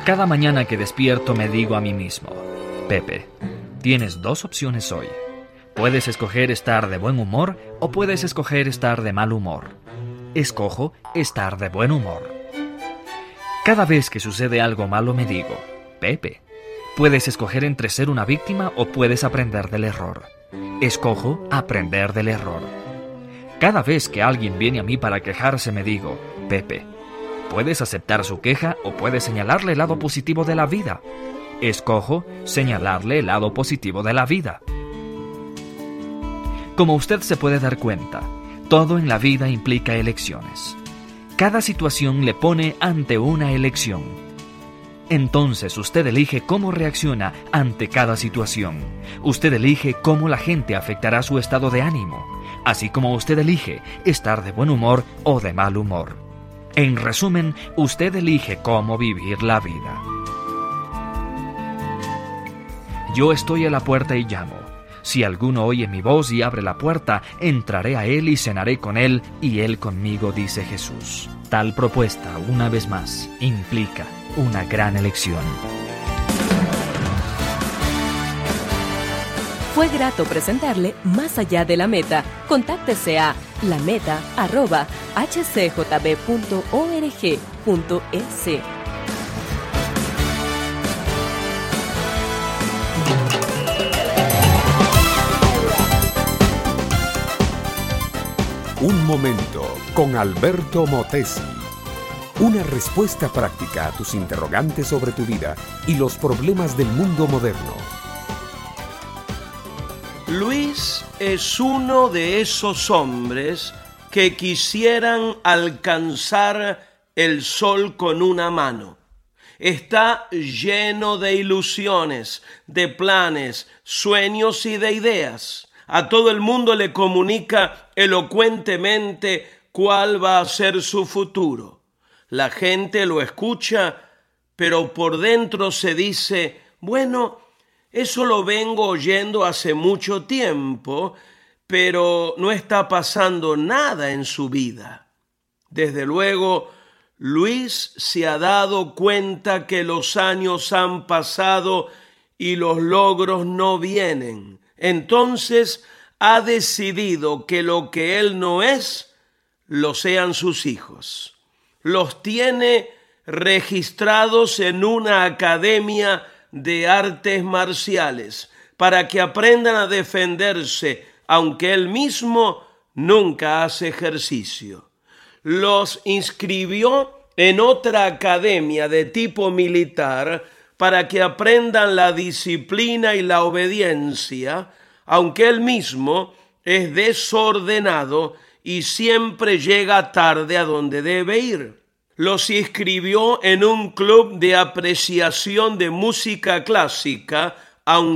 Cada mañana que despierto me digo a mí mismo: Pepe, tienes dos opciones hoy. Puedes escoger estar de buen humor o puedes escoger estar de mal humor. Escojo estar de buen humor. Cada vez que sucede algo malo me digo: Pepe, puedes escoger entre ser una víctima o puedes aprender del error. Escojo aprender del error. Cada vez que alguien viene a mí para quejarse me digo: Pepe, puedes aceptar su queja o puedes señalarle el lado positivo de la vida. Escojo señalarle el lado positivo de la vida. Como usted se puede dar cuenta, todo en la vida implica elecciones. Cada situación le pone ante una elección. Entonces usted elige cómo reacciona ante cada situación. Usted elige cómo la gente afectará su estado de ánimo, así como usted elige estar de buen humor o de mal humor. En resumen, usted elige cómo vivir la vida. Yo estoy a la puerta y llamo. Si alguno oye mi voz y abre la puerta, entraré a él y cenaré con él y él conmigo, dice Jesús. Tal propuesta, una vez más, implica una gran elección. Fue grato presentarle Más allá de la meta. Contáctese a lameta@hcjb.org.es. Un momento con Alberto Motesi. Una respuesta práctica a tus interrogantes sobre tu vida y los problemas del mundo moderno. Luis es uno de esos hombres que quisieran alcanzar el sol con una mano. Está lleno de ilusiones, de planes, sueños y de ideas. A todo el mundo le comunica elocuentemente cuál va a ser su futuro. La gente lo escucha, pero por dentro se dice: bueno, eso lo vengo oyendo hace mucho tiempo, pero no está pasando nada en su vida. Desde luego, Luis se ha dado cuenta que los años han pasado y los logros no vienen. Entonces ha decidido que lo que él no es, lo sean sus hijos. Los tiene registrados en una academia de artes marciales para que aprendan a defenderse, aunque él mismo nunca hace ejercicio. Los inscribió en otra academia de tipo militar para que aprendan la disciplina y la obediencia, aunque él mismo es desordenado y siempre llega tarde a donde debe ir. Los inscribió en un club de apreciación de música clásica, aunque